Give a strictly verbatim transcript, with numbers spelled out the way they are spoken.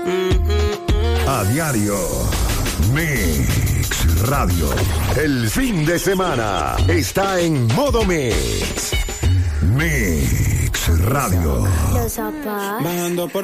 A diario. Mix Radio. El fin de semana está en modo Mix. Mix Radio. Los zapatos. Bajando por